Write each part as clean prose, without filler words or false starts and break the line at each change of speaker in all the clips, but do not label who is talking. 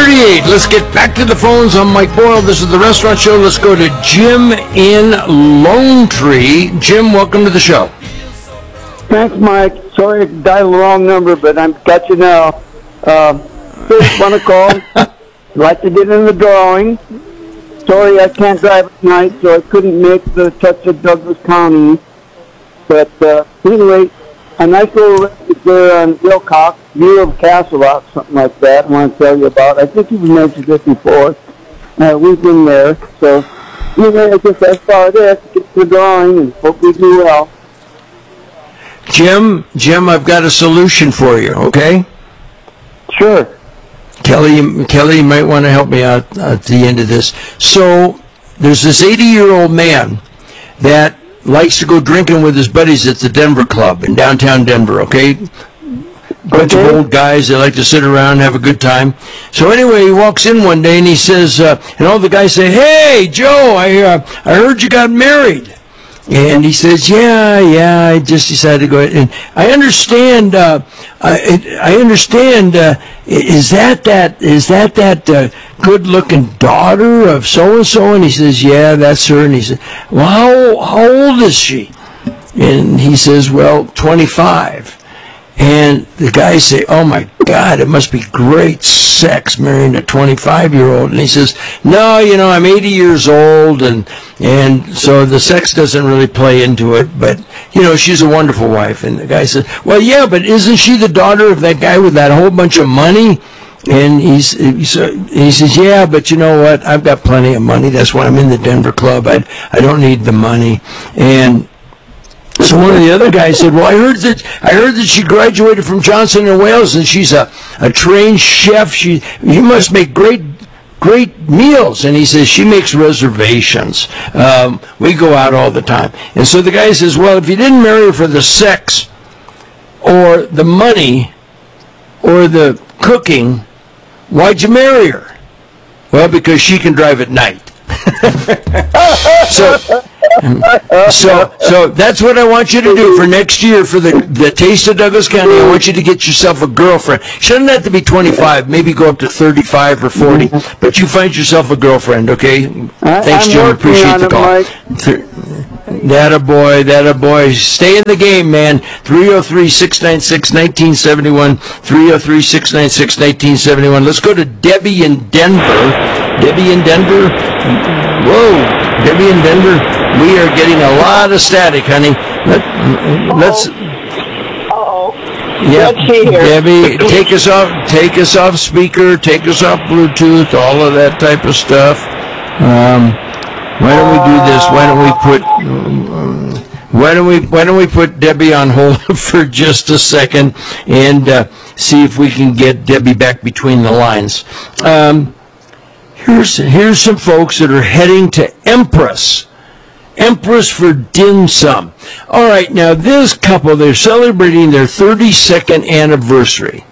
8:38. Let's get back to the phones. I'm Mike Boyle. This is the Restaurant Show. Let's go to Jim in Lone Tree. Jim, welcome to the show.
Thanks, Mike. Sorry I dialed the wrong number, but I've got you now. First, want to call. Like to get in the drawing. Sorry I can't drive at night, so I couldn't make the touch of Douglas County. But anyway, a nice little restaurant there on Wilcox, view of Castle Rock, something like that. I want to tell you about. I think you've mentioned it before. We've been there. So anyway, I guess that's about it. Get to the drawing and hope we do well.
Jim, I've got a solution for you, okay?
Sure.
Kelly, you might want to help me out at the end of this. So there's this 80-year-old man that likes to go drinking with his buddies at the Denver Club in downtown Denver, okay? Bunch of old guys, they like to sit around and have a good time. So anyway, he walks in one day and he says, and all the guys say, "Hey, Joe, I heard you got married." And he says, yeah, I just decided to go ahead. And I understand, I understand, is that good-looking daughter of so-and-so? And he says, yeah, that's her. And he said, well, how old is she? And he says, well, 25. And the guys say, oh, my God, it must be great sex marrying a 25-year-old. And he says, no, I'm 80 years old, and so the sex doesn't really play into it. But, she's a wonderful wife. And the guy says, well, yeah, but isn't she the daughter of that guy with that whole bunch of money? And he says, yeah, but you know what? I've got plenty of money. That's why I'm in the Denver Club. I don't need the money. And so one of the other guys said, well, I heard that she graduated from Johnson & Wales, and she's a trained chef. You must make great meals. And he says, she makes reservations. We go out all the time. And so the guy says, well, if you didn't marry her for the sex or the money or the cooking, why'd you marry her? Well, because she can drive at night. So that's what I want you to do for next year for the Taste of Douglas County. I want you to get yourself a girlfriend. Shouldn't have to be 25, maybe go up to 35 or 40, but you find yourself a girlfriend, okay? Thanks, Jim. Appreciate the call. That a boy. Stay in the game, man. 303-696-1971. 303-696-1971. Let's go to Debbie in Denver. Whoa, Debbie in Denver. We are getting a lot of static, honey. Let's. Yeah, Debbie, take us off speaker, take us off Bluetooth, all of that type of stuff. Why don't we do this? Why don't we put Debbie on hold for just a second and see if we can get Debbie back between the lines. Here's some folks that are heading to Empress for dim sum. All right, now this couple, they're celebrating their 32nd anniversary.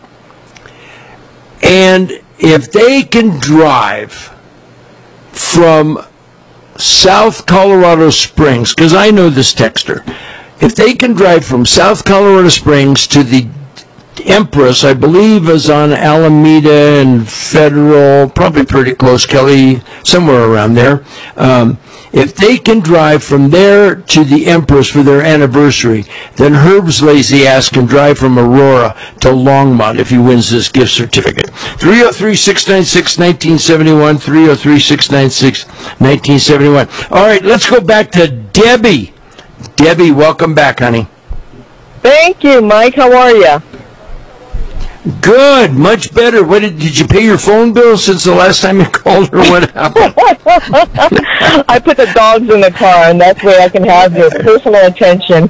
And if they can drive from South Colorado Springs, because I know this texter, if they can drive from South Colorado Springs to the Empress, I believe, is on Alameda and Federal, probably pretty close, Kelly, somewhere around there. If they can drive from there to the Empress for their anniversary, then Herb's lazy ass can drive from Aurora to Longmont if he wins this gift certificate. 303-696-1971, 303-696-1971. All right, let's go back to Debbie. Debbie, welcome back, honey.
Thank you, Mike. How are you?
Good, much better. What did you pay your phone bill since the last time you called, or what happened?
I put the dogs in the car, and that's where I can have your personal attention.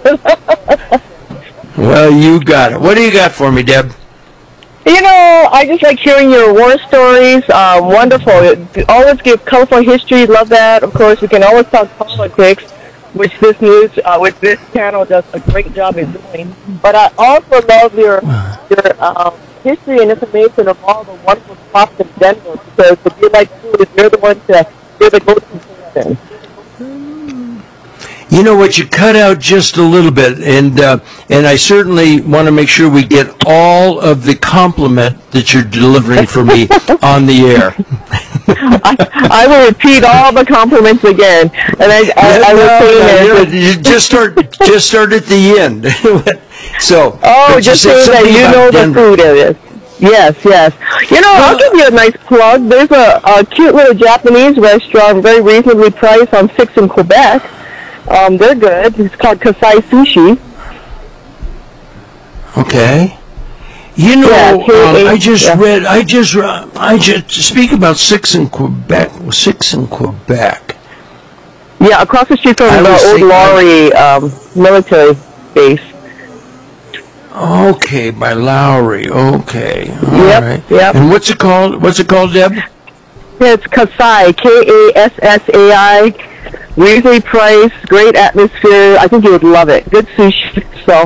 Well, you got it. What do you got for me, Deb?
I just like hearing your war stories. Wonderful. Always give colorful history. Love that. Of course, we can always talk politics, which this channel does a great job of doing. But I also love your history and information of all the wonderful spots in Denver, because if you like food, you're the go-to person.
You know what? You cut out just a little bit, and I certainly want to make sure we get all of the compliment that you're delivering for me on the air.
I will repeat all the compliments again, and I will say
you just start at the end. So,
just say that you know the food is. Yes. You know, I'll give you a nice plug. There's a cute little Japanese restaurant, very reasonably priced on 6th in Quebec. They're good. It's called Kasai Sushi.
Okay. You know, I just speak about 6th in Quebec. 6th in Quebec.
Yeah, across the street from the old Lowry military base.
Okay, by Lowry. Okay. All right.
Yep.
And what's it called? Deb?
It's Kasai, Kassai. Reasonably priced, great atmosphere. I think you would love it. Good sushi. So.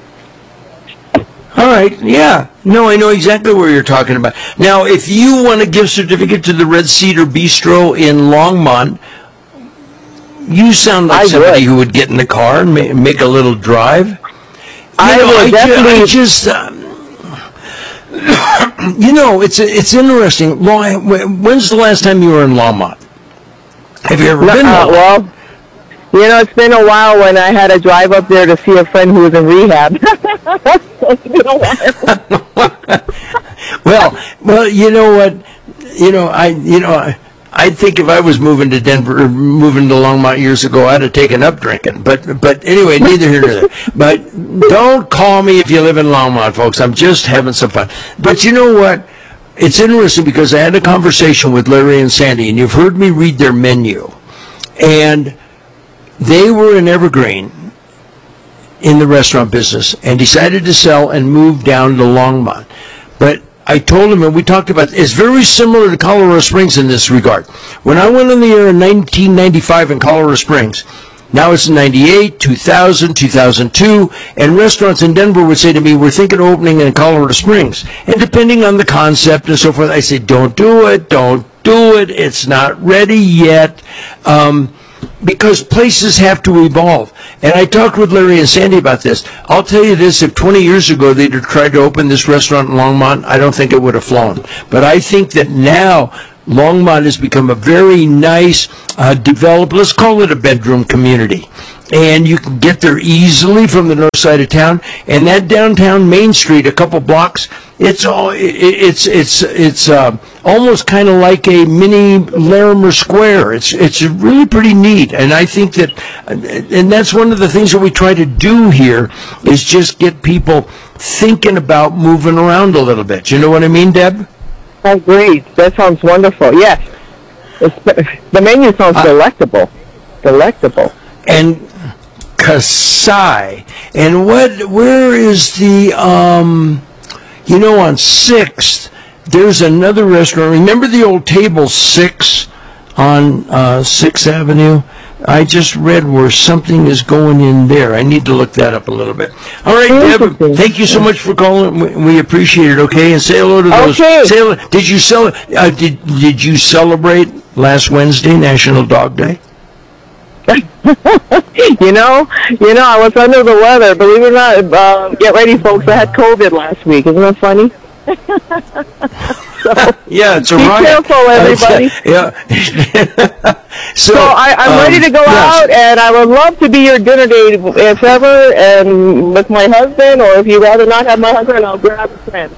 All right. Yeah. No, I know exactly where you're talking about. Now, if you want a gift certificate to the Red Cedar Bistro in Longmont, you sound like somebody who would get in the car and make a little drive. It's interesting. When's the last time you were in Longmont? Have you ever been there?
Well, you know, it's been a while when I had to drive up there to see a friend who was in rehab. It's been a while.
well, you know what? I think if I was moving to Denver, or moving to Longmont years ago, I'd have taken up drinking. But anyway, neither here nor there. But don't call me if you live in Longmont, folks. I'm just having some fun. But you know what? It's interesting because I had a conversation with Larry and Sandy, and you've heard me read their menu. And they were in Evergreen in the restaurant business and decided to sell and move down to Longmont. But I told him, and we talked about, it's very similar to Colorado Springs in this regard. When I went on the air in 1995 in Colorado Springs, now it's 98, 2000, 2002, and restaurants in Denver would say to me, we're thinking of opening in Colorado Springs. And depending on the concept and so forth, I say, don't do it, it's not ready yet, because places have to evolve. And I talked with Larry and Sandy about this. I'll tell you this, if 20 years ago they'd have tried to open this restaurant in Longmont, I don't think it would have flown. But I think that now Longmont has become a very nice, developed, let's call it a bedroom community. And you can get there easily from the north side of town. And that downtown Main Street, a couple blocks, it's almost kind of like a mini Larimer Square. It's really pretty neat. And I think that, and that's one of the things that we try to do here, is just get people thinking about moving around a little bit. You know what I mean, Deb?
I agree. That sounds wonderful. Yes. The menu sounds delectable. And
Kasai. And where is the, on 6th, there's another restaurant. Remember the old Table 6 on 6th Avenue? I just read where something is going in there. I need to look that up a little bit. All right, Deb, thank you so much for calling. We appreciate it, okay? And say hello to those.
Okay.
Did you celebrate last Wednesday, National Dog Day?
You know, I was under the weather. Believe it or not, get ready, folks. I had COVID last week. Isn't that funny?
Yeah, it's a
be
riot.
Careful, everybody.
Yeah.
So I'm ready to go out, and I would love to be your dinner date if ever, and with my husband, or if you'd rather not have my husband, I'll grab a friend.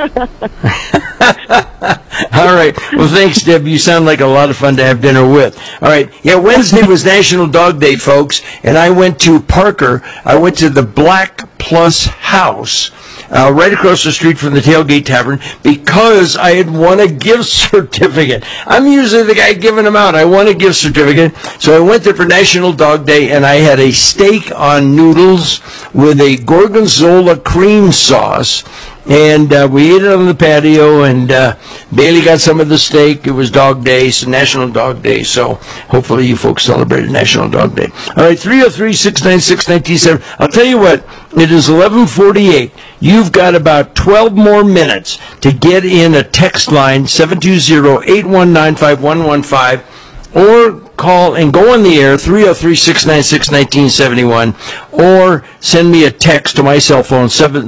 All right. Well, thanks, Deb. You sound like a lot of fun to have dinner with. All right. Yeah, Wednesday was National Dog Day, folks, and I went to Parker. I went to the Black Plus House, right across the street from the Tailgate Tavern, because I had won a gift certificate. I'm usually the guy giving them out. I won a gift certificate, so I went there for National Dog Day, and I had a steak on noodles with a gorgonzola cream sauce. And we ate it on the patio, and Bailey got some of the steak. It was Dog Day, so National Dog Day. So hopefully you folks celebrated National Dog Day. All right, 303-696-1970. I'll tell you what, it is 11:48. You've got about 12 more minutes to get in a text line, 720-819-5115, or call and go on the air, 303-696-1971, or send me a text to my cell phone,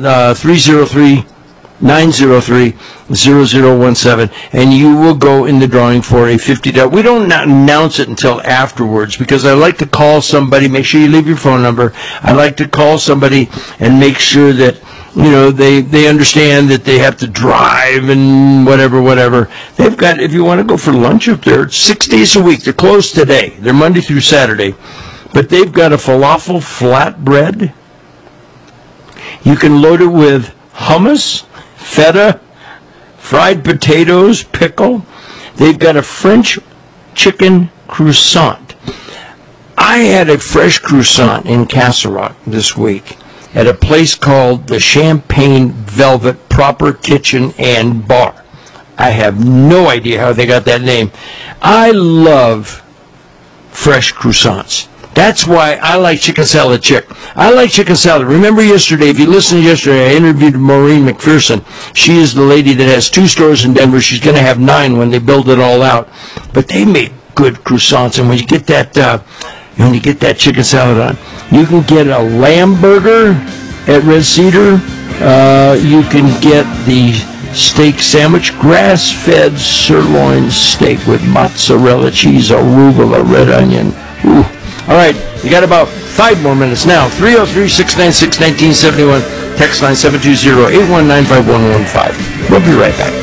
303-903-0017, and you will go in the drawing for a $50. We don't announce it until afterwards because I like to call somebody, make sure you leave your phone number. I like to call somebody and make sure that they understand that they have to drive and whatever. They've got, if you want to go for lunch up there, 6 days a week. They're closed today. They're Monday through Saturday. But they've got a falafel flatbread. You can load it with hummus, feta, fried potatoes, pickle. They've got a French chicken croissant. I had a fresh croissant in Castle Rock this week at a place called the Champagne Velvet Proper Kitchen and Bar. I have no idea how they got that name. I love fresh croissants. That's why I like Chicken Salad Chick. I like chicken salad. Remember yesterday, if you listened yesterday, I interviewed Maureen McPherson. She is the lady that has 2 stores in Denver. She's going to have 9 when they build it all out. But they make good croissants, and when you get that chicken salad on, you can get a lamb burger at Red Cedar. You can get the steak sandwich, grass-fed sirloin steak with mozzarella cheese, arugula, red onion. Ooh. All right, you got about 5 more minutes now. 303-696-1971, text line 720-819-5115. We'll be right back.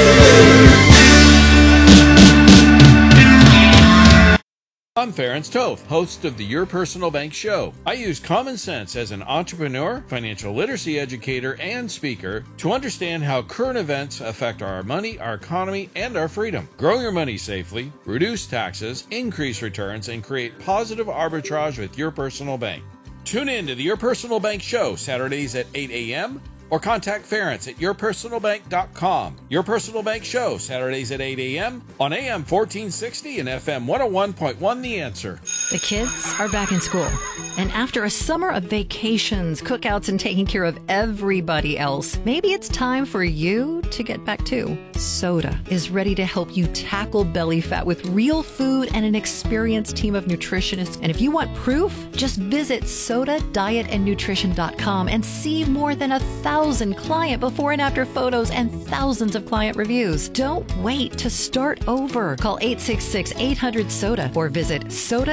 I'm Ference Toth, host of the Your Personal Bank Show. I use common sense as an entrepreneur, financial literacy educator, and speaker to understand how current events affect our money, our economy, and our freedom. Grow your money safely, reduce taxes, increase returns, and create positive arbitrage with Your Personal Bank. Tune in to the Your Personal Bank Show Saturdays at 8 a.m. or contact Ference at yourpersonalbank.com. Your Personal Bank Show, Saturdays at 8 a.m. on AM 1460 and FM 101.1 The Answer.
The kids are back in school. And after a summer of vacations, cookouts, and taking care of everybody else, maybe it's time for you to get back too. Soda is ready to help you tackle belly fat with real food and an experienced team of nutritionists. And if you want proof, just visit sodadietandnutrition.com and see more than 1,000 client before and after photos and thousands of client reviews. Don't wait to start over. Call 866-800-SODA or visit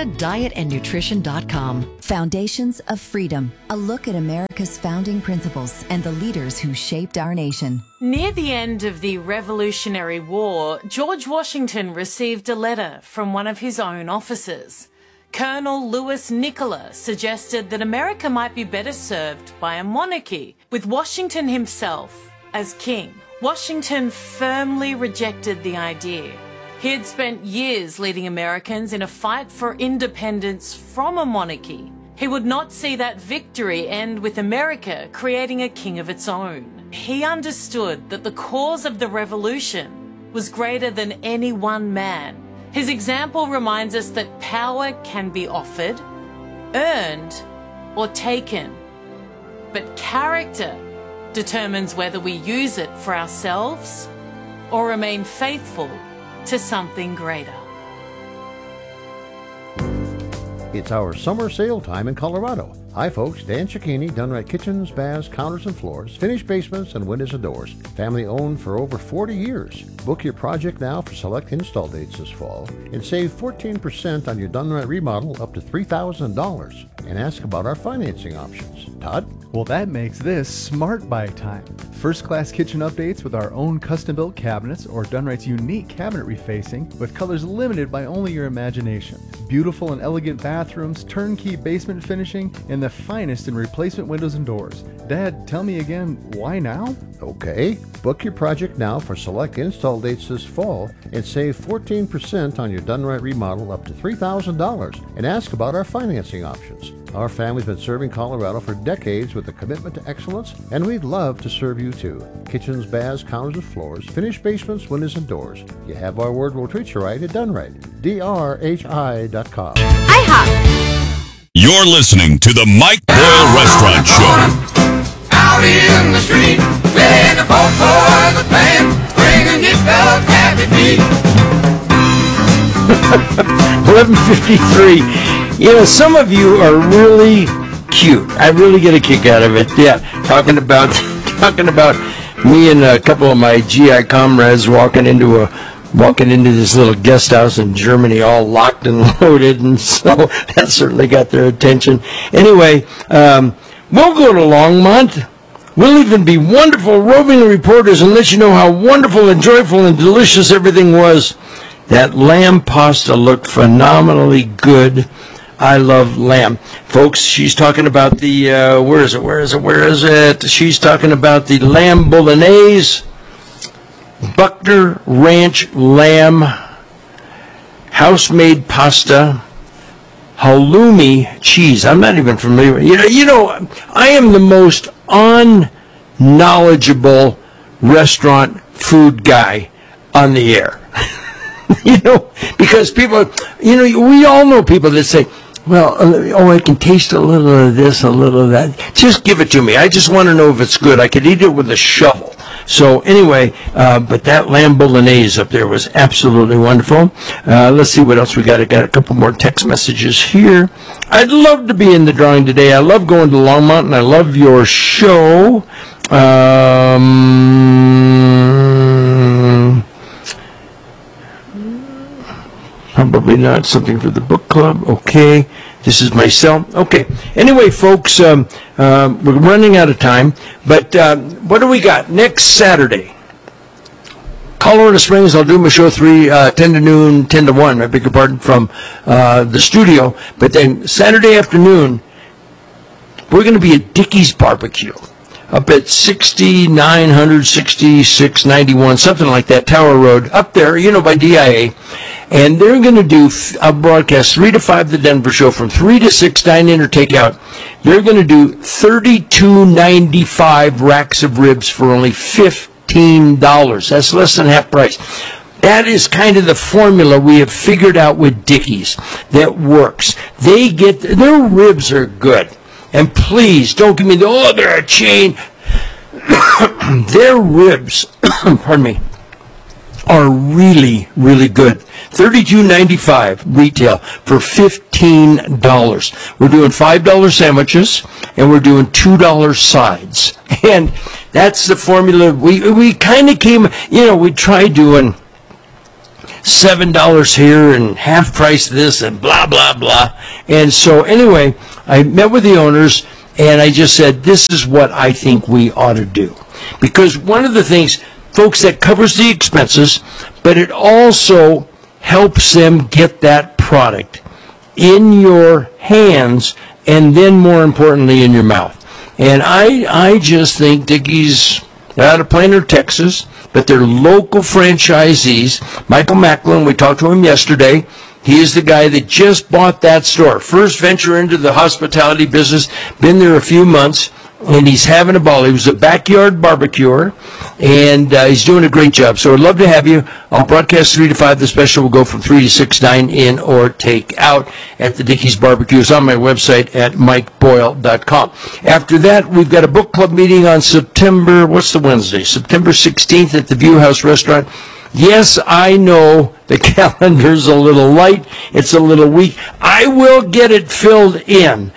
sodadietandnutrition.com.
Foundations of Freedom, a look at America's founding principles and the leaders who shaped our nation.
Near the end of the Revolutionary War, George Washington received a letter from one of his own officers. Colonel Louis Nicola suggested that America might be better served by a monarchy, with Washington himself as king. Washington firmly rejected the idea. He had spent years leading Americans in a fight for independence from a monarchy. He would not see that victory end with America creating a king of its own. He understood that the cause of the revolution was greater than any one man. His example reminds us that power can be offered, earned, or taken. But character determines whether we use it for ourselves or remain faithful to something greater.
It's our summer sale time in Colorado. Hi folks, Dan Cicchini, Dunright Kitchens, Baths, Counters and Floors, finished basements and windows and doors. Family owned for over 40 years. Book your project now for select install dates this fall and save 14% on your Dunright remodel up to $3,000. And ask about our financing options. Todd?
Well, that makes this Smart Buy time. First-class kitchen updates with our own custom-built cabinets or Dunright's unique cabinet refacing with colors limited by only your imagination. Beautiful and elegant bathrooms, turnkey basement finishing, and the finest in replacement windows and doors. Dad, tell me again, why now?
Okay. Book your project now for select install dates this fall and save 14% on your Dunright remodel up to $3,000. And ask about our financing options. Our family's been serving Colorado for decades with a commitment to excellence, and we'd love to serve you too. Kitchens, baths, counters and floors, finished basements, windows and doors. You have our word, we'll treat you right at Dunright. DRHI.com.
IHOP. You're listening to the Mike Boyle Restaurant Show.
Out in the street, playing the folk for the band, bringing you fellas happy feet.
11:53. You know, some of you are really cute. I really get a kick out of it. Yeah, talking about me and a couple of my GI comrades walking into this little guest house in Germany, all locked and loaded, and so that certainly got their attention. Anyway, we'll go to Longmont. We'll even be wonderful roving reporters and let you know how wonderful and joyful and delicious everything was. That lamb pasta looked phenomenally good. I love lamb. Folks, she's talking about the, where is it? She's talking about the lamb bolognese, Buckner Ranch lamb, house-made pasta, halloumi cheese. I'm not even familiar. You know, I am the most unknowledgeable restaurant food guy on the air. You know, because people, you know, we all know people that say, well, I can taste a little of this, a little of that. Just give it to me. I just want to know if it's good. I could eat it with a shovel. So anyway, but that lamb bolognese up there was absolutely wonderful. Let's see what else we got. I got a couple more text messages here. I'd love to be in the drawing today. I love going to Longmont, and I love your show. Probably not something for the book club. Okay. This is my cell. Okay. Anyway, folks, we're running out of time. But what do we got? Next Saturday, Colorado Springs, I'll do my show 10 to noon, 10 to 1, I beg your pardon, from the studio. But then Saturday afternoon, we're going to be at Dickey's Barbecue up at 6991, something like that, Tower Road, up there, you know, by DIA. And they're going to do a broadcast 3 to 5, the Denver show, from 3 to 6, dine-in or take-out. They're going to do $32.95 racks of ribs for only $15. That's less than half price. That is kind of the formula we have figured out with Dickey's that works. Their ribs are good. And please, don't give me they're a chain. Their ribs, pardon me, are really, really good. $32.95 retail for $15. We're doing $5 sandwiches, and we're doing $2 sides. And that's the formula. We kind of came, you know, we tried doing $7 here and half price this and blah, blah, blah. And so anyway, I met with the owners, and I just said, this is what I think we ought to do. Because one of the things, folks, that covers the expenses, but it also helps them get that product in your hands and then, more importantly, in your mouth. And I just think Dickey's, they're out of Plano, Texas, but they're local franchisees. Michael Macklin, we talked to him yesterday. He is the guy that just bought that store. First venture into the hospitality business, been there a few months, and he's having a ball. He was a backyard barbecuer, and he's doing a great job. So I'd love to have you. I'll broadcast 3 to 5. The special will go from 3 to 6, dine-in or take-out at the Dickey's Barbecue. It's on my website at mikeboyle.com. After that, we've got a book club meeting on September 16th at the View House Restaurant. Yes, I know the calendar's a little light. It's a little weak. I will get it filled in.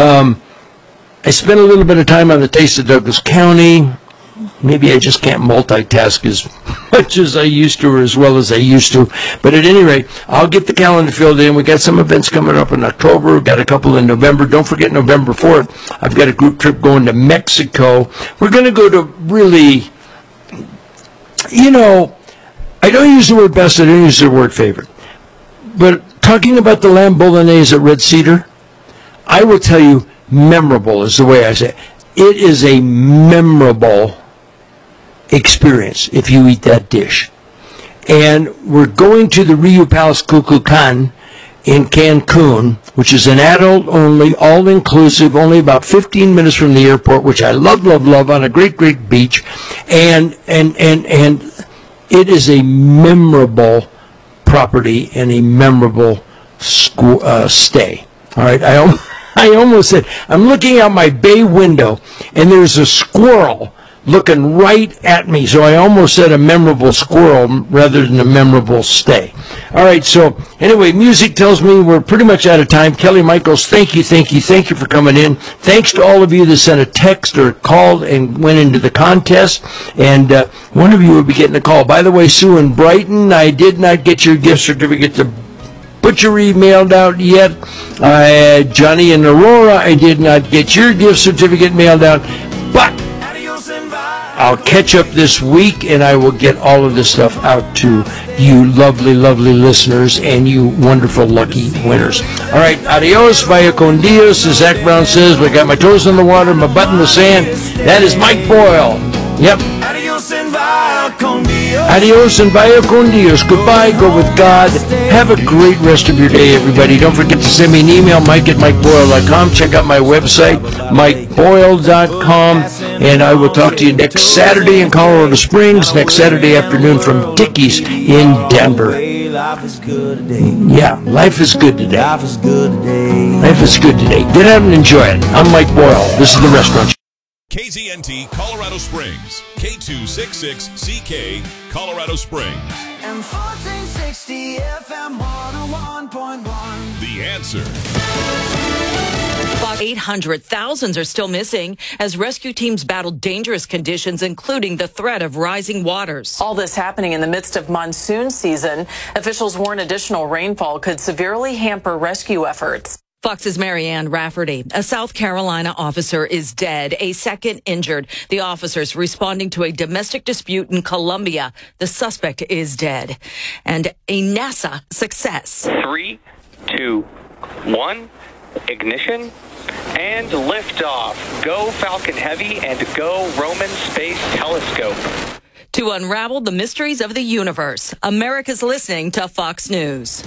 I spent a little bit of time on the Taste of Douglas County. Maybe I just can't multitask as much as I used to or as well as I used to. But at any rate, I'll get the calendar filled in. We got some events coming up in October. We've got a couple in November. Don't forget November 4th. I've got a group trip going to Mexico. We're going to go to really, you know, I don't use the word best. I don't use the word favorite. But talking about the lamb bolognese at Red Cedar, I will tell you, memorable is the way I say it. It is a memorable experience if you eat that dish. And we're going to the Rio Palace Cuculcan in Cancun, which is an adult-only, all-inclusive, only about 15 minutes from the airport, which I love, love, love, on a great, great beach. And it is a memorable property and a memorable stay. All right, I almost said, I'm looking out my bay window, and there's a squirrel looking right at me. So I almost said a memorable squirrel rather than a memorable stay. All right, so anyway, music tells me we're pretty much out of time. Kelly Michaels, thank you for coming in. Thanks to all of you that sent a text or called and went into the contest. And one of you will be getting a call. By the way, Sue in Brighton, I did not get your gift certificate to Butchery mailed out yet. Johnny in Aurora, I did not get your gift certificate mailed out. But I'll catch up this week, and I will get all of this stuff out to you lovely, lovely listeners and you wonderful, lucky winners. All right, adios, vaya con Dios, as Zach Brown says. We got my toes in the water, my butt in the sand. That is Mike Boyle. Yep. Adios and vaya con Dios. Goodbye, go with God. Have a great rest of your day, everybody. Don't forget to send me an email, mike@mikeboyle.com. Check out my website, mikeboyle.com. And I will talk to you next Saturday in Colorado Springs, next Saturday afternoon from Dickey's in Denver. Yeah, life is good today. Life is good today. Get out and enjoy it. I'm Mike Boyle. This is The Restaurant Show.
KZNT Colorado Springs, K266CK Colorado Springs.
And 1460 FM 101.1.
The Answer.
800,000 are still missing as rescue teams battle dangerous conditions, including the threat of rising waters.
All this happening in the midst of monsoon season. Officials warn additional rainfall could severely hamper rescue efforts.
Fox's Marianne Rafferty. A South Carolina officer is dead, a second injured. The officers responding to a domestic dispute in Colombia. The suspect is dead. And a NASA success.
3, 2, 1, ignition, and liftoff. Go Falcon Heavy and go Roman Space Telescope.
To unravel the mysteries of the universe, America's listening to Fox News.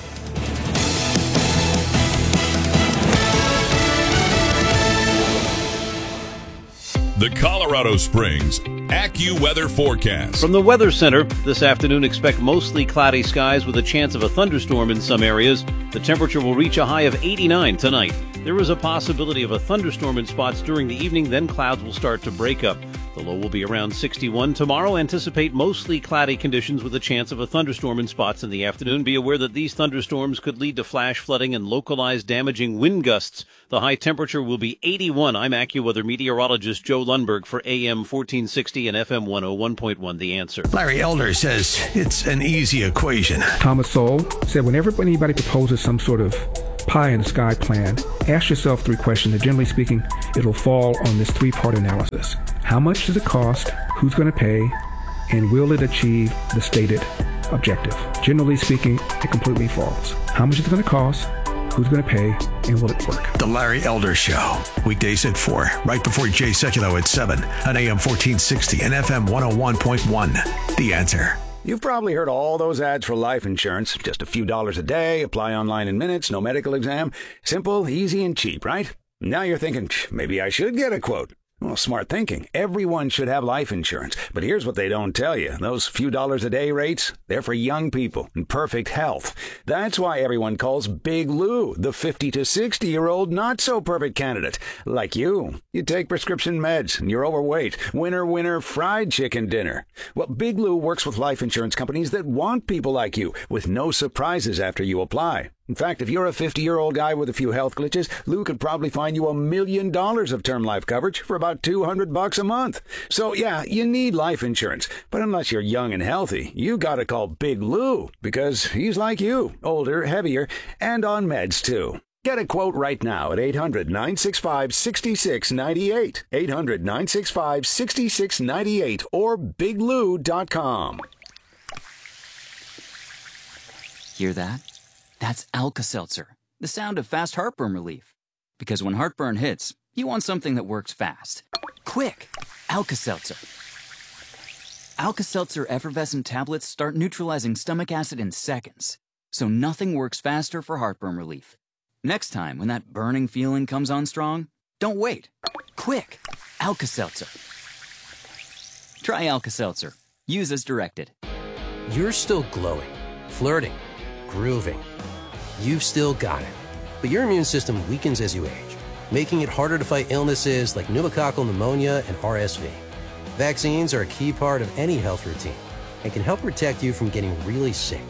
The Colorado Springs AccuWeather forecast.
From the Weather Center, this afternoon expect mostly cloudy skies with a chance of a thunderstorm in some areas. The temperature will reach a high of 89 tonight. There is a possibility of a thunderstorm in spots during the evening, then clouds will start to break up. The low will be around 61. Tomorrow, anticipate mostly cloudy conditions with a chance of a thunderstorm in spots in the afternoon. Be aware that these thunderstorms could lead to flash flooding and localized damaging wind gusts. The high temperature will be 81. I'm AccuWeather meteorologist Joe Lundberg for AM 1460 and FM 101.1 The Answer.
Larry Elder says it's an easy equation.
Thomas Sowell said whenever anybody proposes some sort of pie in the sky plan, ask yourself 3 questions, and generally speaking, it'll fall on this 3-part analysis. How much does it cost? Who's going to pay? And will it achieve the stated objective? Generally speaking, it completely falls. How much is it going to cost? Who's going to pay? And will it work?
The Larry Elder Show. Weekdays at 4, right before Jay Sekulow at 7 on AM 1460 and FM 101.1. The Answer.
You've probably heard all those ads for life insurance. Just a few dollars a day, apply online in minutes, no medical exam. Simple, easy, and cheap, right? Now you're thinking, maybe I should get a quote. Well, smart thinking. Everyone should have life insurance. But here's what they don't tell you. Those few dollars a day rates, they're for young people in perfect health. That's why everyone calls Big Lou the 50 to 60-year-old not-so-perfect candidate. Like you. You take prescription meds and you're overweight. Winner, fried chicken dinner. Well, Big Lou works with life insurance companies that want people like you with no surprises after you apply. In fact, if you're a 50-year-old guy with a few health glitches, Lou could probably find you $1 million of term life coverage for about $200 a month. So yeah, you need life insurance. But unless you're young and healthy, you gotta call Big Lou, because he's like you, older, heavier, and on meds too. Get a quote right now at 800-965-6698. 800-965-6698 or biglou.com.
Hear that? That's Alka-Seltzer, the sound of fast heartburn relief. Because when heartburn hits, you want something that works fast. Quick! Alka-Seltzer. Alka-Seltzer effervescent tablets start neutralizing stomach acid in seconds. So nothing works faster for heartburn relief. Next time, when that burning feeling comes on strong, don't wait. Quick! Alka-Seltzer. Try Alka-Seltzer. Use as directed.
You're still glowing, flirting, grooving. You've still got it. But your immune system weakens as you age, making it harder to fight illnesses like pneumococcal pneumonia and RSV. Vaccines are a key part of any health routine and can help protect you from getting really sick.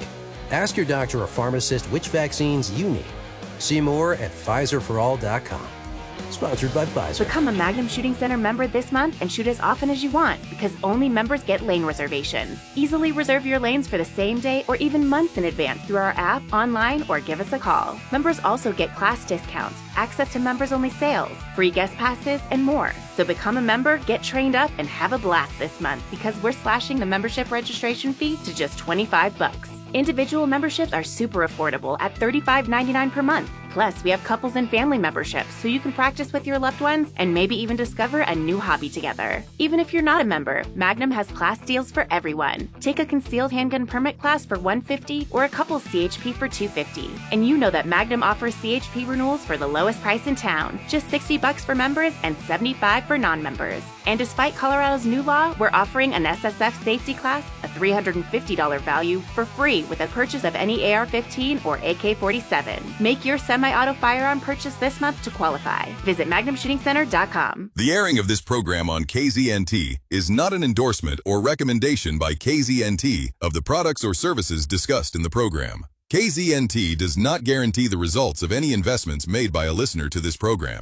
Ask your doctor or pharmacist which vaccines you need. See more at PfizerForAll.com. Sponsored by Pfizer.
Become a Magnum Shooting Center member this month and shoot as often as you want, because only members get lane reservations. Easily reserve your lanes for the same day or even months in advance through our app, online, or give us a call. Members also get class discounts, access to members-only sales, free guest passes, and more. So become a member, get trained up, and have a blast this month, because we're slashing the membership registration fee to just $25. Individual memberships are super affordable at $35.99 per month. Plus, we have couples and family memberships, so you can practice with your loved ones and maybe even discover a new hobby together. Even if you're not a member, Magnum has class deals for everyone. Take a concealed handgun permit class for $150 or a couple's CHP for $250. And you know that Magnum offers CHP renewals for the lowest price in town, just $60 for members and $75 for non-members. And despite Colorado's new law, we're offering an SSF safety class, a $350 value, for free with a purchase of any AR-15 or AK-47. Make your semi-auto firearm purchase this month to qualify. Visit MagnumShootingCenter.com.
The airing of this program on KZNT is not an endorsement or recommendation by KZNT of the products or services discussed in the program. KZNT does not guarantee the results of any investments made by a listener to this program.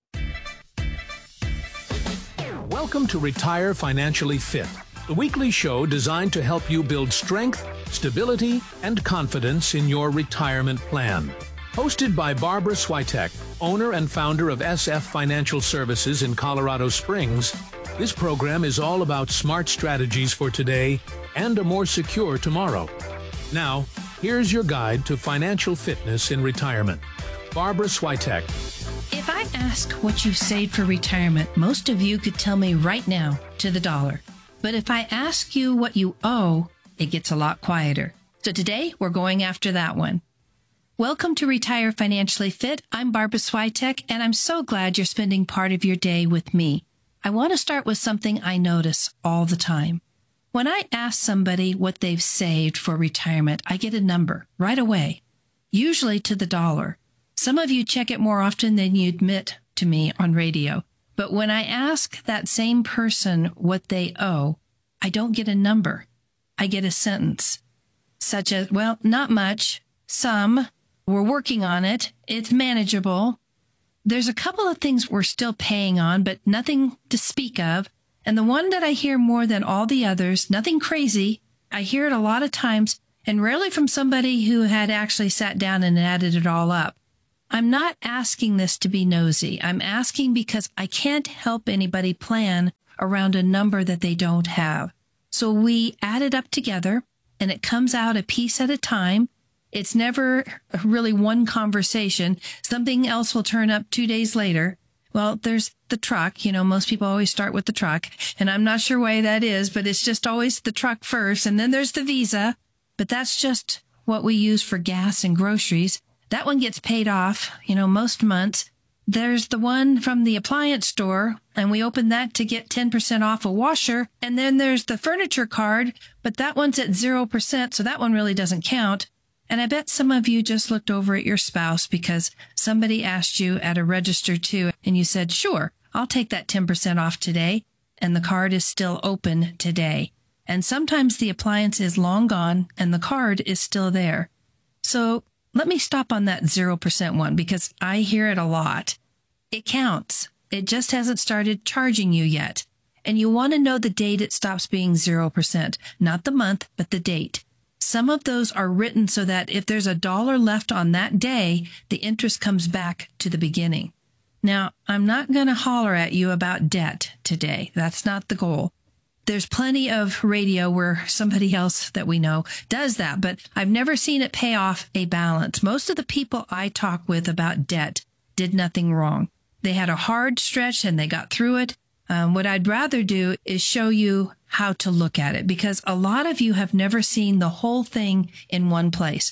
Welcome to Retire Financially Fit, the weekly show designed to help you build strength, stability, and confidence in your retirement plan. Hosted by Barbara Switek, owner and founder of SF Financial Services in Colorado Springs, this program is all about smart strategies for today and a more secure tomorrow. Now, here's your guide to financial fitness in retirement. Barbara Switek.
If I ask what you saved for retirement, most of you could tell me right now to the dollar. But if I ask you what you owe, it gets a lot quieter. So today, we're going after that one. Welcome to Retire Financially Fit. I'm Barbara Switek, and I'm so glad you're spending part of your day with me. I want to start with something I notice all the time. When I ask somebody what they've saved for retirement, I get a number right away, usually to the dollar. Some of you check it more often than you admit to me on radio. But when I ask that same person what they owe, I don't get a number. I get a sentence, such as, well, not much, some, we're working on it, it's manageable. There's a couple of things we're still paying on, but nothing to speak of. And the one that I hear more than all the others, nothing crazy, I hear it a lot of times, and rarely from somebody who had actually sat down and added it all up. I'm not asking this to be nosy. I'm asking because I can't help anybody plan around a number that they don't have. So we add it up together, and it comes out a piece at a time. It's never really one conversation. Something else will turn up 2 days later. Well, there's the truck. You know, most people always start with the truck, and I'm not sure why that is, but it's just always the truck first, and then there's the Visa. But that's just what we use for gas and groceries. That one gets paid off, most months. There's the one from the appliance store, and we open that to get 10% off a washer. And then there's the furniture card, but that one's at 0%, so that one really doesn't count. And I bet some of you just looked over at your spouse because somebody asked you at a register too, and you said, sure, I'll take that 10% off today. And the card is still open today. And sometimes the appliance is long gone and the card is still there. So let me stop on that 0% one because I hear it a lot. It counts. It just hasn't started charging you yet. And you want to know the date it stops being 0%, not the month, but the date. Some of those are written so that if there's $1 left on that day, the interest comes back to the beginning. Now, I'm not going to holler at you about debt today. That's not the goal. There's plenty of radio where somebody else that we know does that, but I've never seen it pay off a balance. Most of the people I talk with about debt did nothing wrong. They had a hard stretch and they got through it. What I'd rather do is show you how to look at it because a lot of you have never seen the whole thing in one place.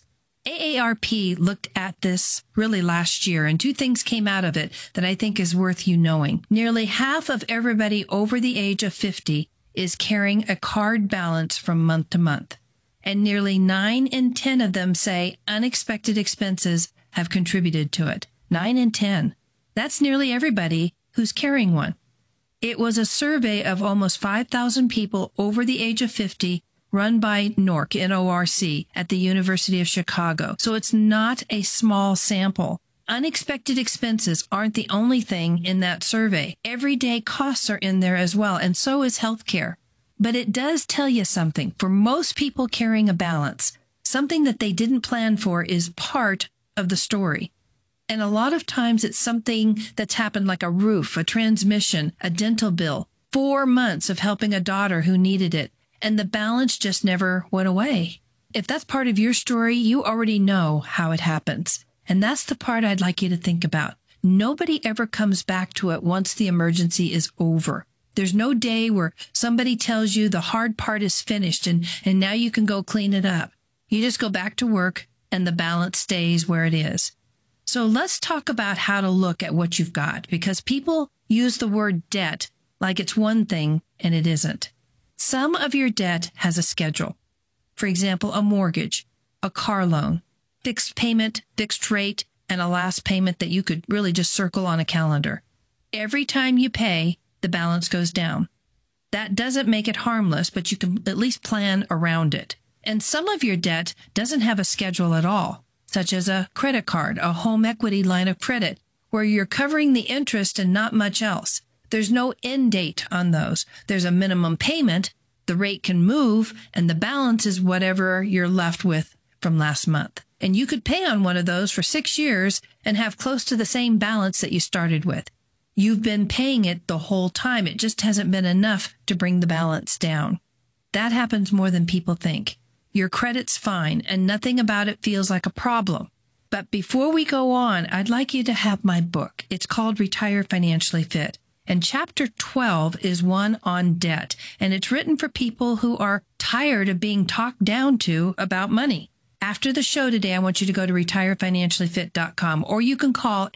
AARP looked at this really last year, and two things came out of it that I think is worth you knowing. Nearly half of everybody over the age of 50 is carrying a card balance from month to month. And nearly 9 in 10 of them say unexpected expenses have contributed to it. 9 in 10. That's nearly everybody who's carrying one. It was a survey of almost 5,000 people over the age of 50, run by NORC, N-O-R-C, at the University of Chicago. So it's not a small sample. Unexpected expenses aren't the only thing in that survey. Everyday costs are in there as well, and so is healthcare. But it does tell you something. For most people carrying a balance, something that they didn't plan for is part of the story. And a lot of times it's something that's happened, like a roof, a transmission, a dental bill, 4 months of helping a daughter who needed it, and the balance just never went away. If that's part of your story, you already know how it happens. And that's the part I'd like you to think about. Nobody ever comes back to it once the emergency is over. There's no day where somebody tells you the hard part is finished and now you can go clean it up. You just go back to work and the balance stays where it is. So let's talk about how to look at what you've got, because people use the word debt like it's one thing and it isn't. Some of your debt has a schedule. For example, a mortgage, a car loan, fixed payment, fixed rate, and a last payment that you could really just circle on a calendar. Every time you pay, the balance goes down. That doesn't make it harmless, but you can at least plan around it. And some of your debt doesn't have a schedule at all, such as a credit card, a home equity line of credit, where you're covering the interest and not much else. There's no end date on those. There's a minimum payment, the rate can move, and the balance is whatever you're left with from last month. And you could pay on one of those for 6 years and have close to the same balance that you started with. You've been paying it the whole time. It just hasn't been enough to bring the balance down. That happens more than people think. Your credit's fine, and nothing about it feels like a problem. But before we go on, I'd like you to have my book. It's called Retire Financially Fit. And Chapter 12 is one on debt. And it's written for people who are tired of being talked down to about money. After the show today, I want you to go to retirefinanciallyfit.com, or you can call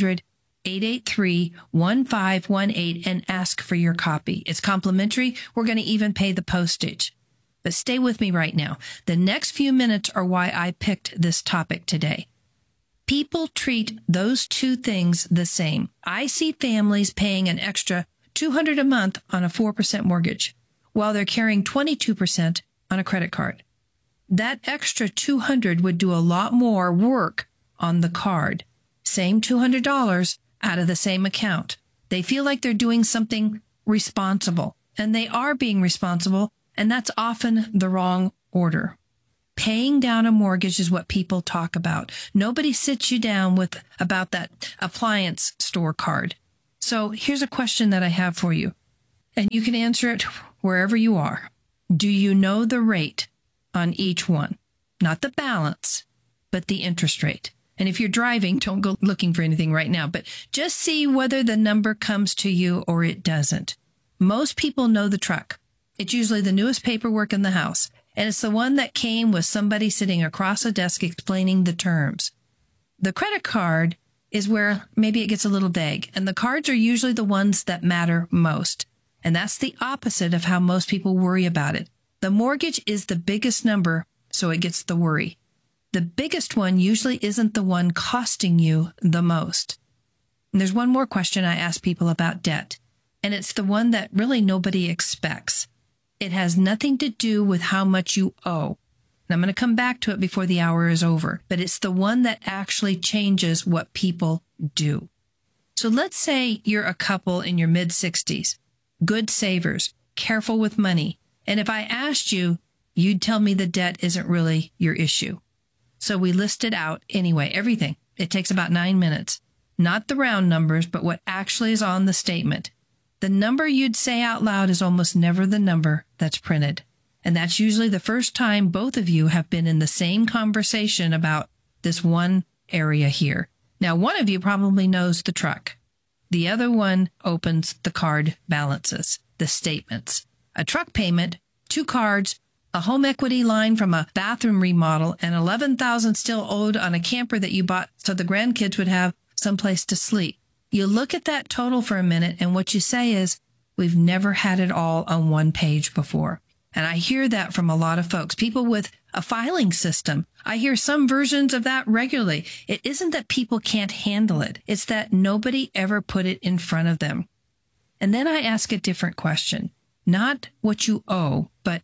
800-883-1518 and ask for your copy. It's complimentary. We're going to even pay the postage. But stay with me right now. The next few minutes are why I picked this topic today. People treat those two things the same. I see families paying an extra $200 a month on a 4% mortgage, while they're carrying 22% on a credit card. That extra $200 would do a lot more work on the card. Same $200 out of the same account. They feel like they're doing something responsible, and they are being responsible, and that's often the wrong order. Paying down a mortgage is what people talk about. Nobody sits you down about that appliance store card. So here's a question that I have for you, and you can answer it wherever you are. Do you know the rate on each one? Not the balance, but the interest rate. And if you're driving, don't go looking for anything right now, but just see whether the number comes to you or it doesn't. Most people know the truck. It's usually the newest paperwork in the house, and it's the one that came with somebody sitting across a desk explaining the terms. The credit card is where maybe it gets a little vague, and the cards are usually the ones that matter most. And that's the opposite of how most people worry about it. The mortgage is the biggest number, so it gets the worry. The biggest one usually isn't the one costing you the most. And there's one more question I ask people about debt, and it's the one that really nobody expects. It has nothing to do with how much you owe. And I'm going to come back to it before the hour is over, but it's the one that actually changes what people do. So let's say you're a couple in your mid-60s, good savers, careful with money. And if I asked you, you'd tell me the debt isn't really your issue. So we list it out anyway, everything. It takes about 9 minutes. Not the round numbers, but what actually is on the statement. The number you'd say out loud is almost never the number that's printed. And that's usually the first time both of you have been in the same conversation about this one area here. Now, one of you probably knows the truck. The other one opens the card balances, the statements. A truck payment, 2 cards, a home equity line from a bathroom remodel, and $11,000 still owed on a camper that you bought so the grandkids would have someplace to sleep. You look at that total for a minute, and what you say is, we've never had it all on one page before. And I hear that from a lot of folks, people with a filing system. I hear some versions of that regularly. It isn't that people can't handle it. It's that nobody ever put it in front of them. And then I ask a different question. Not what you owe, but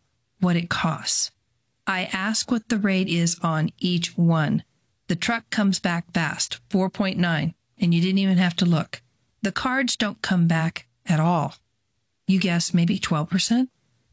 what it costs. I ask what the rate is on each one. The truck comes back fast, 4.9, and you didn't even have to look. The cards don't come back at all. You guess maybe 12%?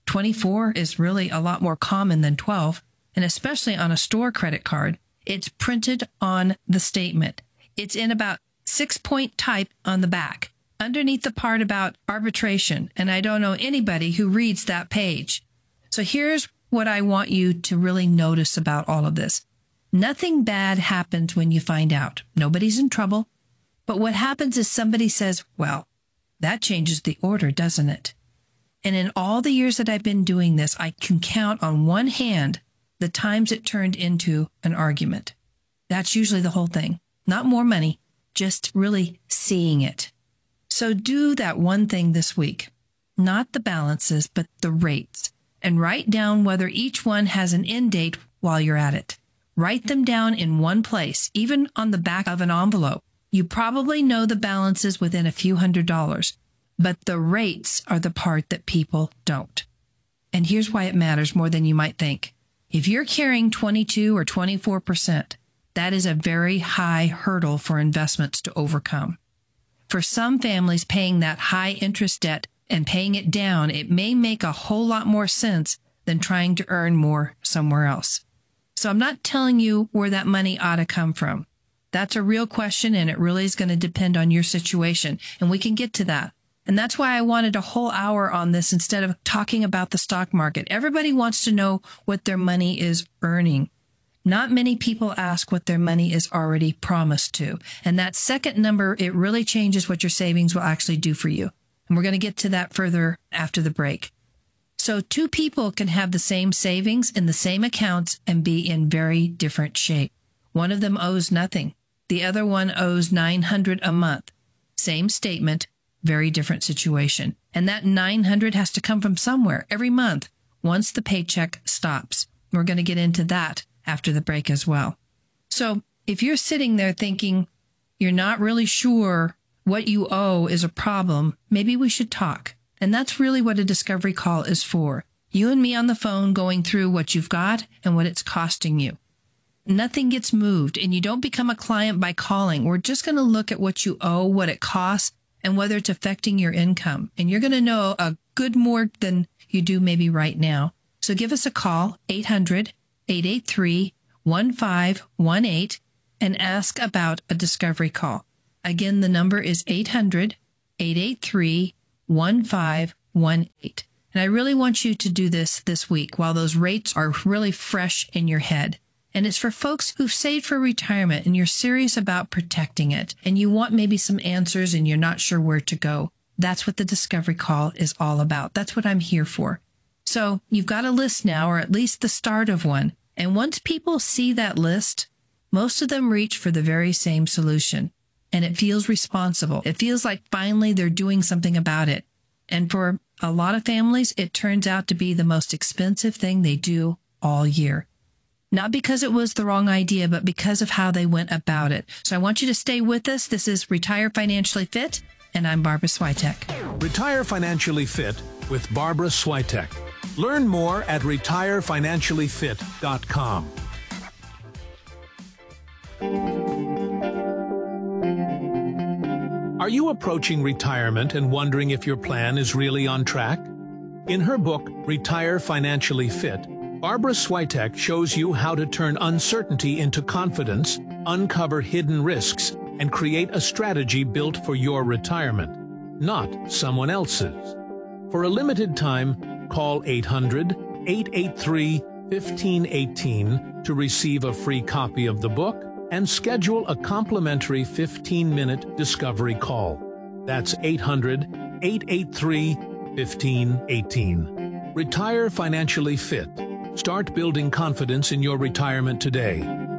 24 is really a lot more common than 12, and especially on a store credit card. It's printed on the statement. It's in about 6-point type on the back, underneath the part about arbitration, and I don't know anybody who reads that page. So here's what I want you to really notice about all of this. Nothing bad happens when you find out. Nobody's in trouble. But what happens is somebody says, well, that changes the order, doesn't it? And in all the years that I've been doing this, I can count on one hand the times it turned into an argument. That's usually the whole thing. Not more money, just really seeing it. So do that one thing this week. Not the balances, but the rates. And write down whether each one has an end date while you're at it. Write them down in one place, even on the back of an envelope. You probably know the balances within a few $100s, but the rates are the part that people don't. And here's why it matters more than you might think. If you're carrying 22 or 24%, that is a very high hurdle for investments to overcome. For some families, paying that high interest debt and paying it down, it may make a whole lot more sense than trying to earn more somewhere else. So I'm not telling you where that money ought to come from. That's a real question, and it really is going to depend on your situation, and we can get to that. And that's why I wanted a whole hour on this instead of talking about the stock market. Everybody wants to know what their money is earning. Not many people ask what their money is already promised to. And that second number, it really changes what your savings will actually do for you. And we're going to get to that further after the break. So two people can have the same savings in the same accounts and be in very different shape. One of them owes nothing. The other one owes $900 a month. Same statement, very different situation. And that $900 has to come from somewhere every month once the paycheck stops. We're going to get into that after the break as well. So if you're sitting there thinking you're not really sure what you owe is a problem, maybe we should talk. And that's really what a discovery call is for. You and me on the phone going through what you've got and what it's costing you. Nothing gets moved, and you don't become a client by calling. We're just going to look at what you owe, what it costs, and whether it's affecting your income. And you're going to know a good more than you do maybe right now. So give us a call, 800-883-1518, and ask about a discovery call. Again, the number is 800-883-1518. And I really want you to do this week while those rates are really fresh in your head. And it's for folks who've saved for retirement and you're serious about protecting it and you want maybe some answers and you're not sure where to go. That's what the discovery call is all about. That's what I'm here for. So you've got a list now, or at least the start of one. And once people see that list, most of them reach for the very same solution. And it feels responsible. It feels like finally they're doing something about it. And for a lot of families, it turns out to be the most expensive thing they do all year. Not because it was the wrong idea, but because of how they went about it. So I want you to stay with us. This is Retire Financially Fit, and I'm Barbara Switek.
Retire Financially Fit with Barbara Switek. Learn more at retirefinanciallyfit.com. Are you approaching retirement and wondering if your plan is really on track? In her book, Retire Financially Fit, Barbara Switek shows you how to turn uncertainty into confidence, uncover hidden risks, and create a strategy built for your retirement, not someone else's. For a limited time, call 800-883-1518 to receive a free copy of the book and schedule a complimentary 15-minute discovery call. That's 800-883-1518. Retire Financially Fit. Start building confidence in your retirement today.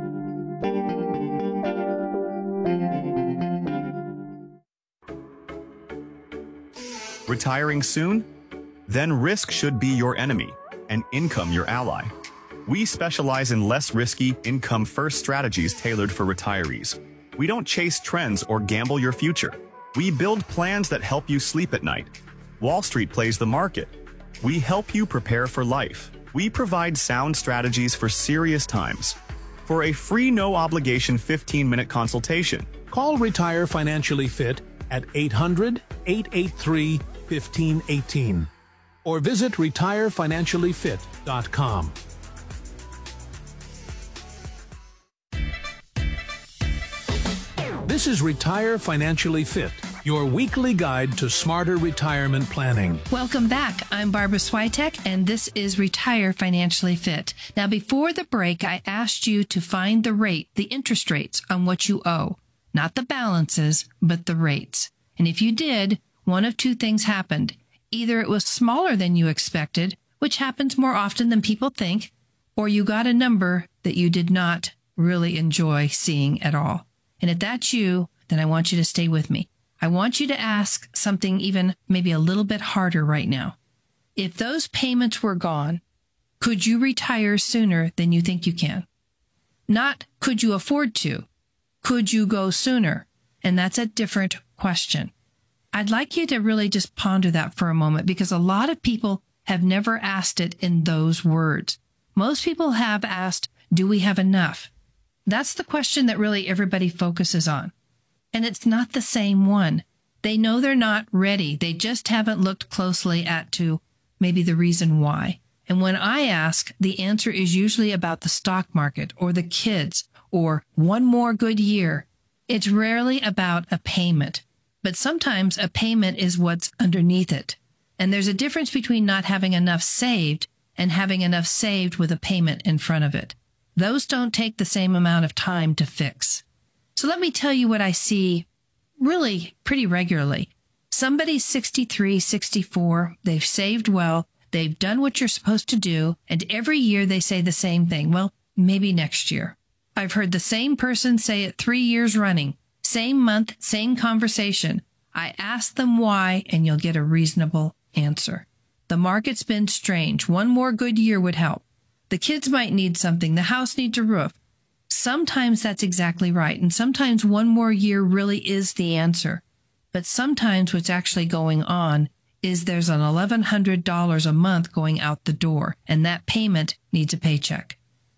Retiring soon? Then risk should be your enemy and income your ally. We specialize in less risky, income-first strategies tailored for retirees. We don't chase trends or gamble your future. We build plans that help you sleep at night. Wall Street plays the market. We help you prepare for life. We provide sound strategies for serious times. For a free, no-obligation 15-minute consultation,
Call Retire Financially Fit at 800-883-1518 or visit retirefinanciallyfit.com. This is Retire Financially Fit, your weekly guide to smarter retirement planning.
Welcome back. I'm Barbara Switek, and this is Retire Financially Fit. Now, before the break, I asked you to find the interest rates on what you owe. Not the balances, but the rates. And if you did, one of two things happened. Either it was smaller than you expected, which happens more often than people think, or you got a number that you did not really enjoy seeing at all. And if that's you, then I want you to stay with me. I want you to ask something even maybe a little bit harder right now. If those payments were gone, could you retire sooner than you think you can? Not could you afford to? Could you go sooner? And that's a different question. I'd like you to really just ponder that for a moment, because a lot of people have never asked it in those words. Most people have asked, do we have enough? That's the question that really everybody focuses on. And it's not the same one. They know they're not ready. They just haven't looked closely to maybe the reason why. And when I ask, the answer is usually about the stock market or the kids or one more good year. It's rarely about a payment, but sometimes a payment is what's underneath it. And there's a difference between not having enough saved and having enough saved with a payment in front of it. Those don't take the same amount of time to fix. So let me tell you what I see really pretty regularly. Somebody's 63, 64, they've saved well, they've done what you're supposed to do, and every year they say the same thing. Well, maybe next year. I've heard the same person say it 3 years running. Same month, same conversation. I ask them why, and you'll get a reasonable answer. The market's been strange. One more good year would help. The kids might need something. The house needs a roof. Sometimes that's exactly right. And sometimes one more year really is the answer. But sometimes what's actually going on is there's an $1,100 a month going out the door, and that payment needs a paycheck.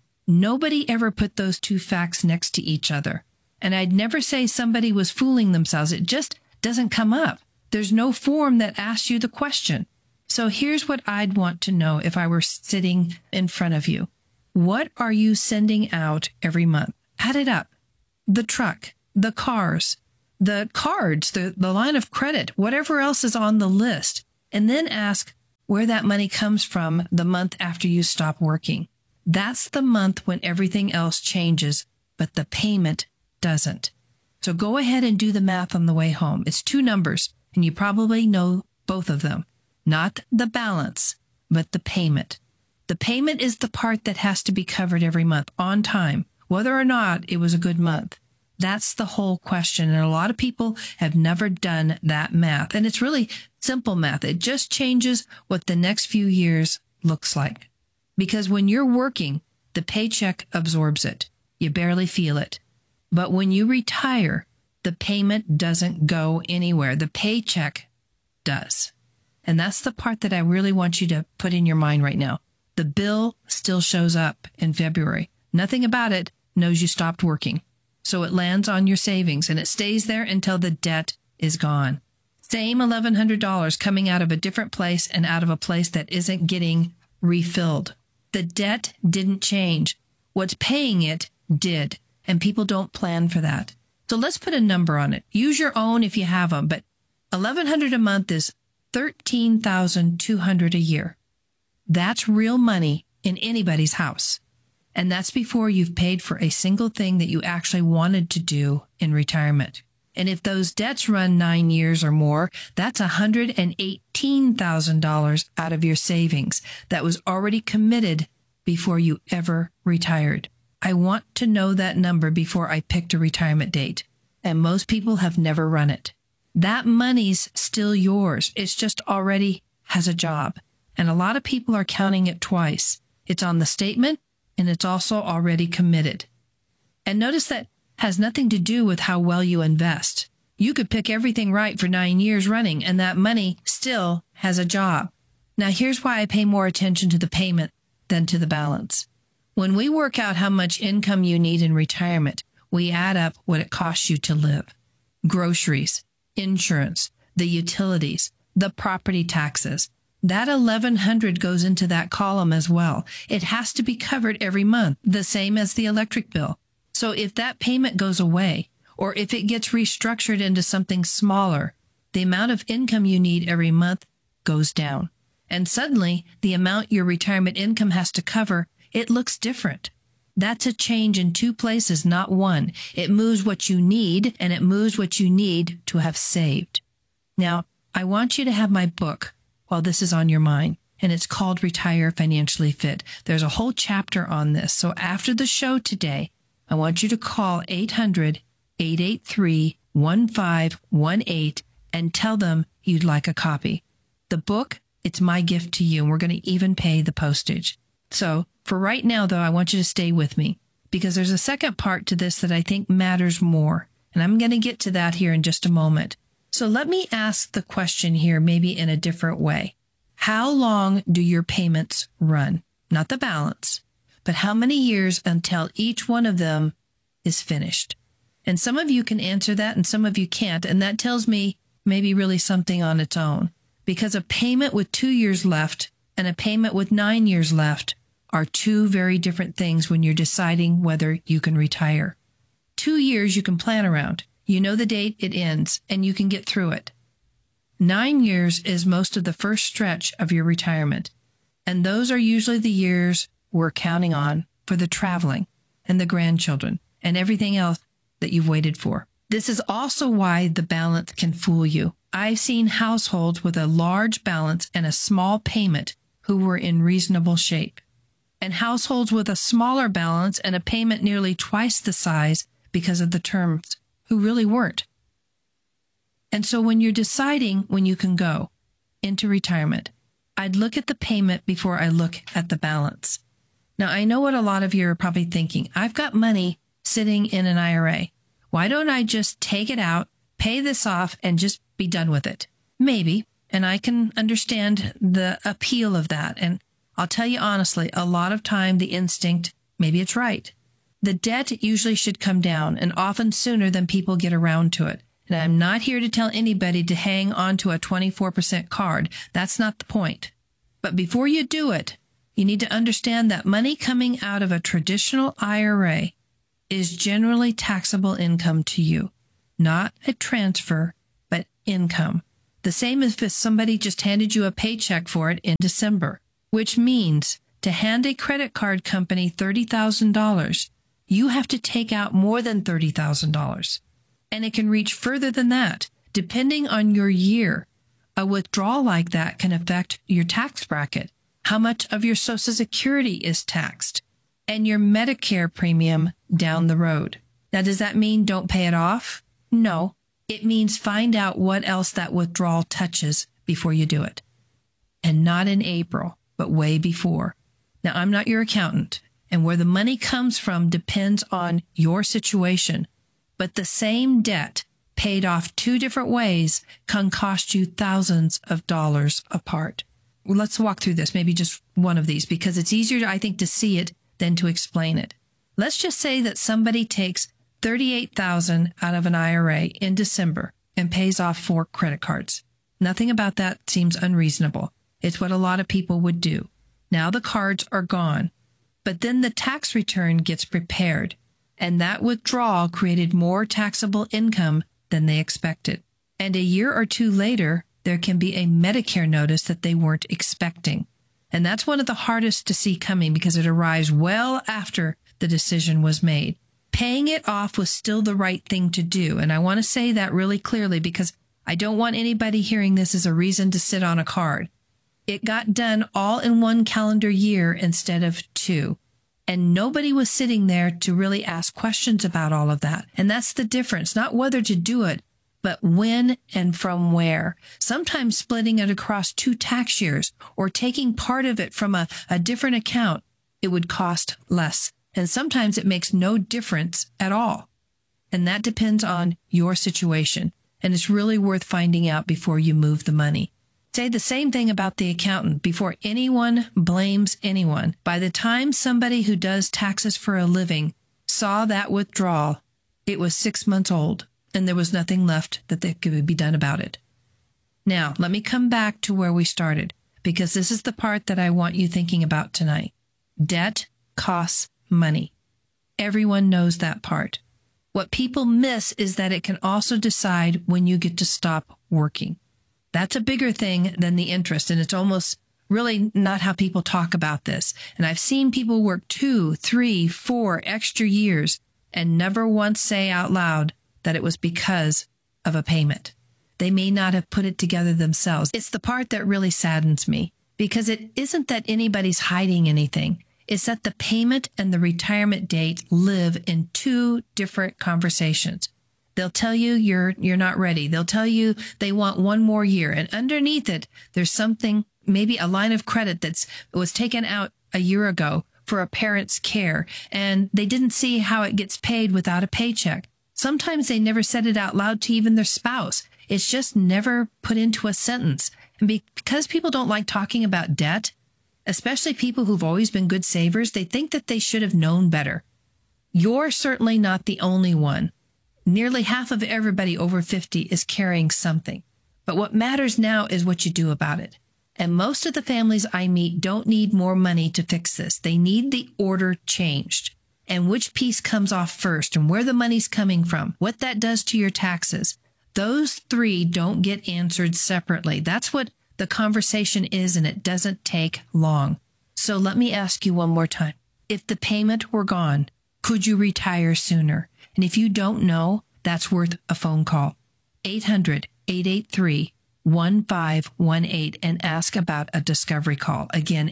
Nobody ever put those two facts next to each other. And I'd never say somebody was fooling themselves. It just doesn't come up. There's no form that asks you the question. So here's what I'd want to know if I were sitting in front of you. What are you sending out every month? Add it up. The truck, the cars, the cards, the line of credit, whatever else is on the list. And then ask where that money comes from the month after you stop working. That's the month when everything else changes, but the payment doesn't. So go ahead and do the math on the way home. It's two numbers, and you probably know both of them. Not the balance, but the payment. The payment is the part that has to be covered every month on time, whether or not it was a good month. That's the whole question. And a lot of people have never done that math. And it's really simple math. It just changes what the next few years looks like. Because when you're working, the paycheck absorbs it. You barely feel it. But when you retire, the payment doesn't go anywhere. The paycheck does. And that's the part that I really want you to put in your mind right now. The bill still shows up in February. Nothing about it knows you stopped working. So it lands on your savings and it stays there until the debt is gone. Same $1,100 coming out of a different place and out of a place that isn't getting refilled. The debt didn't change. What's paying it did. And people don't plan for that. So let's put a number on it. Use your own if you have them. But $1,100 a month is $13,200 a year. That's real money in anybody's house. And that's before you've paid for a single thing that you actually wanted to do in retirement. And if those debts run 9 years or more, that's $118,000 out of your savings that was already committed before you ever retired. I want to know that number before I picked a retirement date. And most people have never run it. That money's still yours. It's just already has a job. And a lot of people are counting it twice. It's on the statement and it's also already committed. And notice that has nothing to do with how well you invest. You could pick everything right for 9 years running and that money still has a job. Now here's why I pay more attention to the payment than to the balance. When we work out how much income you need in retirement, we add up what it costs you to live. Groceries, insurance, the utilities, the property taxes. That $1,100 goes into that column as well. It has to be covered every month, the same as the electric bill. So if that payment goes away, or if it gets restructured into something smaller, the amount of income you need every month goes down. And suddenly, the amount your retirement income has to cover, it looks different. That's a change in two places, not one. It moves what you need, and it moves what you need to have saved. Now, I want you to have my book while this is on your mind, and it's called Retire Financially Fit. There's a whole chapter on this. So after the show today, I want you to call 800-883-1518 and tell them you'd like a copy. The book, it's my gift to you, and we're going to even pay the postage. So for right now, though, I want you to stay with me because there's a second part to this that I think matters more, and I'm going to get to that here in just a moment. So let me ask the question here maybe in a different way. How long do your payments run? Not the balance, but how many years until each one of them is finished? And some of you can answer that and some of you can't, and that tells me maybe really something on its own. Because a payment with 2 years left and a payment with 9 years left are two very different things when you're deciding whether you can retire. 2 years you can plan around. You know the date it ends, and you can get through it. 9 years is most of the first stretch of your retirement, and those are usually the years we're counting on for the traveling and the grandchildren and everything else that you've waited for. This is also why the balance can fool you. I've seen households with a large balance and a small payment who were in reasonable shape, and households with a smaller balance and a payment nearly twice the size because of the terms who really weren't. And so when you're deciding when you can go into retirement, I'd look at the payment before I look at the balance. Now, I know what a lot of you are probably thinking. I've got money sitting in an IRA. Why don't I just take it out, pay this off, and just be done with it? Maybe, and I can understand the appeal of that. And I'll tell you honestly, a lot of time the instinct, maybe it's right. The debt usually should come down, and often sooner than people get around to it. And I'm not here to tell anybody to hang on to a 24% card. That's not the point. But before you do it, you need to understand that money coming out of a traditional IRA is generally taxable income to you. Not a transfer, but income. The same as if somebody just handed you a paycheck for it in December, which means to hand a credit card company $30,000, you have to take out more than $30,000. And it can reach further than that. Depending on your year, a withdrawal like that can affect your tax bracket, how much of your Social Security is taxed, and your Medicare premium down the road. Now, does that mean don't pay it off? No. It means find out what else that withdrawal touches before you do it. And not in April, but way before. Now, I'm not your accountant, and where the money comes from depends on your situation. But the same debt paid off two different ways can cost you thousands of dollars apart. Well, let's walk through this, maybe just one of these, because it's easier, I think, to see it than to explain it. Let's just say that somebody takes $38,000 out of an IRA in December and pays off 4 credit cards. Nothing about that seems unreasonable. It's what a lot of people would do. Now the cards are gone, but then the tax return gets prepared, and that withdrawal created more taxable income than they expected. And a year or two later, there can be a Medicare notice that they weren't expecting. And that's one of the hardest to see coming because it arrives well after the decision was made. Paying it off was still the right thing to do. And I want to say that really clearly because I don't want anybody hearing this as a reason to sit on a card. It got done all in one calendar year instead of 2. And nobody was sitting there to really ask questions about all of that. And that's the difference, not whether to do it, but when and from where. Sometimes splitting it across 2 tax years or taking part of it from a different account, it would cost less. And sometimes it makes no difference at all. And that depends on your situation. And it's really worth finding out before you move the money. say the same thing about the accountant before anyone blames anyone. By the time somebody who does taxes for a living saw that withdrawal, it was 6 months old, and there was nothing left that could be done about it. Now, let me come back to where we started, because this is the part that I want you thinking about tonight. Debt costs money. Everyone knows that part. What people miss is that it can also decide when you get to stop working. That's a bigger thing than the interest, and it's almost really not how people talk about this. And I've seen people work 2, 3, 4 extra years and never once say out loud that it was because of a payment. They may not have put it together themselves. It's the part that really saddens me, because it isn't that anybody's hiding anything. It's that the payment and the retirement date live in 2 different conversations. They'll tell you you're not ready. They'll tell you they want 1 more year. And underneath it, there's something, maybe a line of credit that was taken out a year ago for a parent's care, and they didn't see how it gets paid without a paycheck. Sometimes they never said it out loud to even their spouse. It's just never put into a sentence. And because people don't like talking about debt, especially people who've always been good savers, they think that they should have known better. You're certainly not the only one. Nearly half of everybody over 50 is carrying something. But what matters now is what you do about it. And most of the families I meet don't need more money to fix this. They need the order changed. And which piece comes off first, and where the money's coming from, what that does to your taxes. Those 3 don't get answered separately. That's what the conversation is, and it doesn't take long. So let me ask you one more time. If the payment were gone, could you retire sooner? And if you don't know, that's worth a phone call. 800-883-1518 and ask about a discovery call. Again,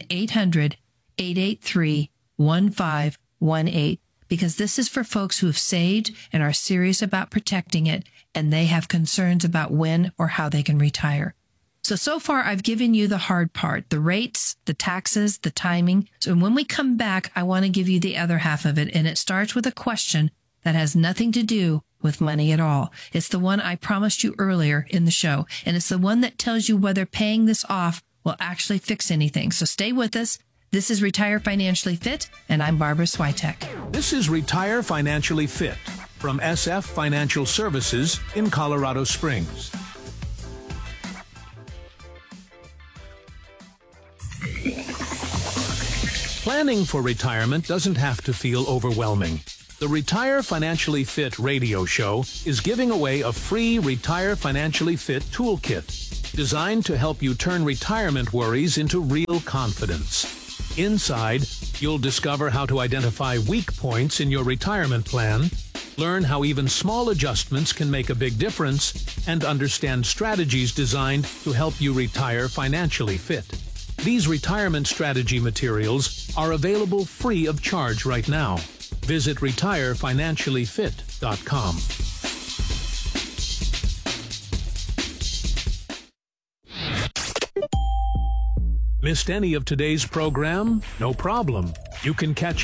800-883-1518, because this is for folks who have saved and are serious about protecting it, and they have concerns about when or how they can retire. So far, I've given you the hard part, the rates, the taxes, the timing. So when we come back, I want to give you the other half of it, and it starts with a question that has nothing to do with money at all. It's the one I promised you earlier in the show, and it's the one that tells you whether paying this off will actually fix anything. So stay with us. This is Retire Financially Fit, and I'm Barbara Swiatek.
This is Retire Financially Fit from SF Financial Services in Colorado Springs. Planning for retirement doesn't have to feel overwhelming. The Retire Financially Fit radio show is giving away a free Retire Financially Fit toolkit designed to help you turn retirement worries into real confidence. Inside, you'll discover how to identify weak points in your retirement plan, learn how even small adjustments can make a big difference, and understand strategies designed to help you retire financially fit. These retirement strategy materials are available free of charge right now. Visit retirefinanciallyfit.com. Missed any of today's program? No problem. You can catch